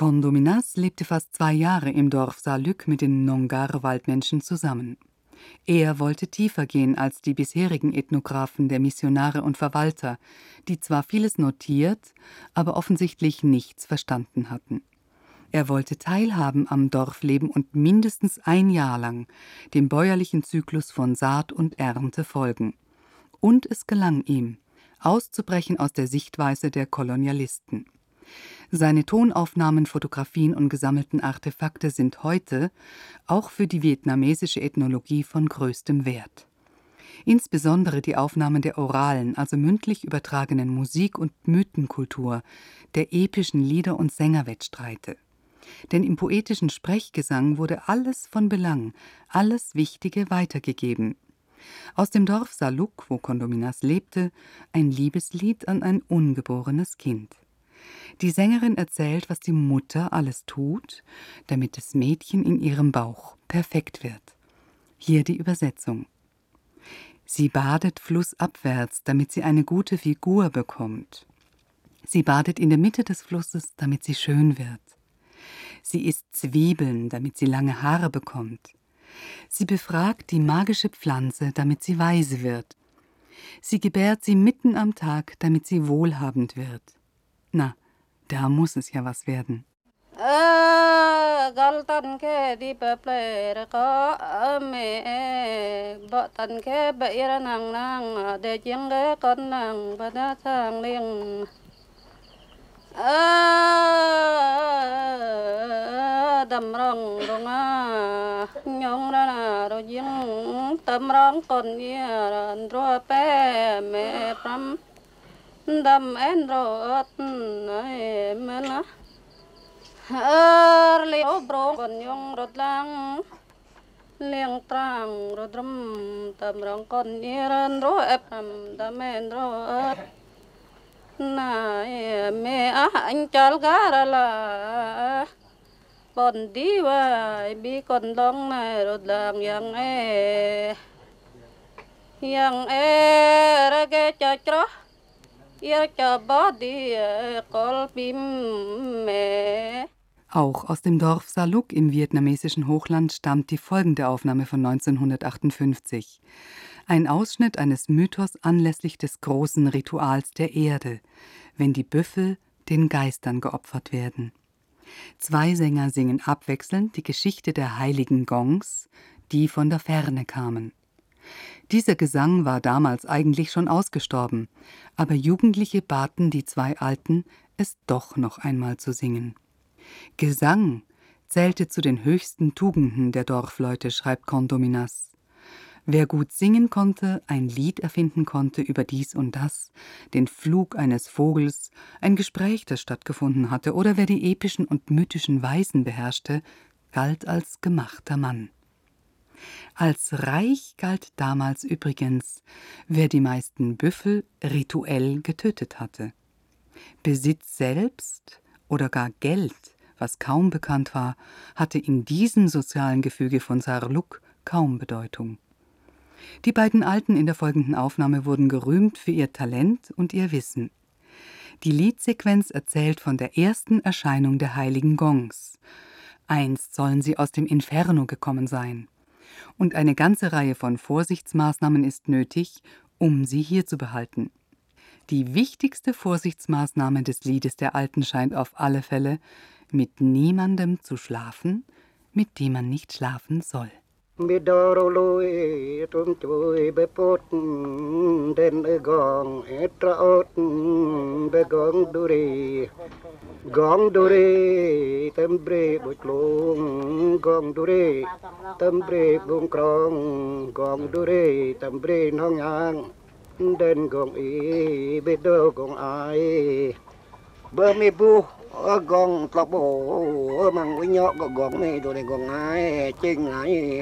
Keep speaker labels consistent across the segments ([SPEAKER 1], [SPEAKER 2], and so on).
[SPEAKER 1] Condominas lebte fast 2 Jahre im Dorf Salück mit den Noongar-Waldmenschen zusammen. Er wollte tiefer gehen als die bisherigen Ethnographen der Missionare und Verwalter, die zwar vieles notiert, aber offensichtlich nichts verstanden hatten. Er wollte teilhaben am Dorfleben und mindestens 1 Jahr lang dem bäuerlichen Zyklus von Saat und Ernte folgen. Und es gelang ihm, auszubrechen aus der Sichtweise der Kolonialisten. Seine Tonaufnahmen, Fotografien und gesammelten Artefakte sind heute auch für die vietnamesische Ethnologie von größtem Wert. Insbesondere die Aufnahmen der oralen, also mündlich übertragenen Musik- und Mythenkultur, der epischen Lieder- und Sängerwettstreite. Denn im poetischen Sprechgesang wurde alles von Belang, alles Wichtige weitergegeben. Aus dem Dorf Saluk, wo Condominas lebte, ein Liebeslied an ein ungeborenes Kind. Die Sängerin erzählt, was die Mutter alles tut, damit das Mädchen in ihrem Bauch perfekt wird. Hier die Übersetzung. Sie badet flussabwärts, damit sie eine gute Figur bekommt. Sie badet in der Mitte des Flusses, damit sie schön wird. Sie isst Zwiebeln, damit sie lange Haare bekommt. Sie befragt die magische Pflanze, damit sie weise wird. Sie gebärt sie mitten am Tag, damit sie wohlhabend wird. Na, da muss es ja was werden.
[SPEAKER 2] Đầm rong rong nhung ra rồi giếng tâm rong còn như rồi pe mẹ pram đầm en rồi này mẹ lá liêu bro còn nhung rồi lang liang trang rồi drum tâm rong còn như rồi pram đầm en rồi này mẹ anh chal gara la Bon đi vài bi con đong này rồi đang yang ra cái cho cho bó đi col bim mẹ.
[SPEAKER 1] Auch aus dem Dorf Saluk im vietnamesischen Hochland stammt die folgende Aufnahme von 1958. Ein Ausschnitt eines Mythos anlässlich des großen Rituals der Erde, wenn die Büffel den Geistern geopfert werden. 2 Sänger singen abwechselnd die Geschichte der heiligen Gongs, die von der Ferne kamen. Dieser Gesang war damals eigentlich schon ausgestorben, aber Jugendliche baten die 2 Alten, es doch noch einmal zu singen. Gesang zählte zu den höchsten Tugenden der Dorfleute, schreibt Condominas. Wer gut singen konnte, ein Lied erfinden konnte über dies und das, den Flug eines Vogels, ein Gespräch, das stattgefunden hatte, oder wer die epischen und mythischen Weisen beherrschte, galt als gemachter Mann. Als reich galt damals übrigens, wer die meisten Büffel rituell getötet hatte. Besitz selbst oder gar Geld, was kaum bekannt war, hatte in diesem sozialen Gefüge von Sarluk kaum Bedeutung. Die beiden Alten in der folgenden Aufnahme wurden gerühmt für ihr Talent und ihr Wissen. Die Liedsequenz erzählt von der ersten Erscheinung der heiligen Gongs. Einst sollen sie aus dem Inferno gekommen sein. Und eine ganze Reihe von Vorsichtsmaßnahmen ist nötig, um sie hier zu behalten. Die wichtigste Vorsichtsmaßnahme des Liedes der Alten scheint auf alle Fälle, mit niemandem zu schlafen, mit dem man nicht schlafen soll.
[SPEAKER 3] Biết đâu đâu lối trốn chui bê bốt đến gòn trot bê gong đuri tâm bre bụi lung gong đuri tâm bre bung krong gong đuri tâm bre nong yang đến gong ý biết đâu gong ai bơ mi bu gong tlọc bổ mang với nhọ gong này đồ này gong ai chinh ai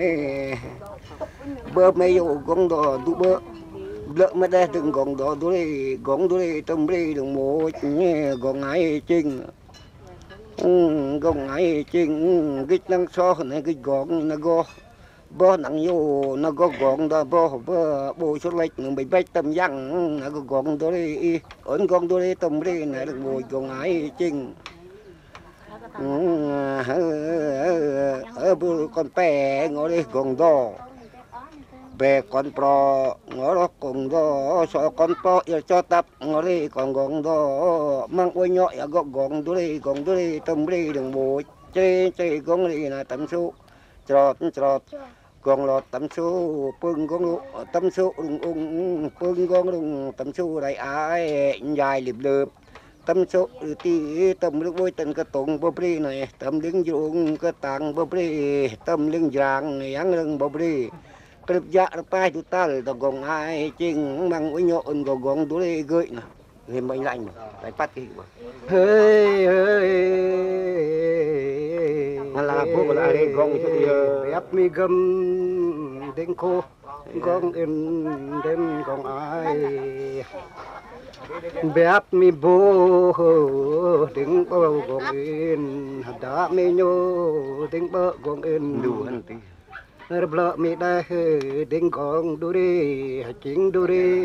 [SPEAKER 3] bơ mi vô gong đỏ du bơ lợn mà đây từng gong đỏ gong đôi tâm bre đừng mồ gong ai chinh gong ai chinh cái năng so này cái gong nó go bơ nặng vô nó có gong đó bơ bồ số lệch nó bị bách tâm giang nó có gong đôi ấn gong đôi tâm bre này được mồ gong ai chinh con pe ngó đi gồng đỏ bè con pro ngó đó gồng đỏ so con po yêu cho tập ngó đi còn gồng đỏ mang quay nhọ ya gồng đu đi tôm đi đừng bụi chơi gồng đi là tấm số trọt gồng lọt tấm số pưng gồng tấm số pưng gồng tấm số đại ai dài liệp lợp tấm số tí tấm nước bôi tần cái tông bơ bì này tấm đứng dùng cái tàng bơ bì tấm lưng giang này ăn lưng bơ bì cái dạ nó bay chúng ta là gồng ai chinh mang với nhọn gồng túi đi gợi nè thì mình lạnh phải bắt cái hơi là bố là đây gồng thì ép mi gầm đến cô gồng in đến gồng ai bẹp mi bố tiếng bơ gồng in đã mi nhô tiếng bơ gồng in đủ anh tí bờ mi đây tiếng gồng đu đi chính đu đi